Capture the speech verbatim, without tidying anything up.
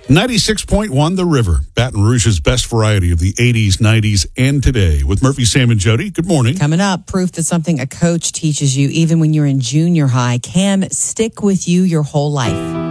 ninety-six point one The River, Baton Rouge's best variety of the eighties, nineties, and today. With Murphy, Sam, and Jody. Good morning. Coming up, proof that something a coach teaches you, even when you're in junior high, can stick with you your whole life.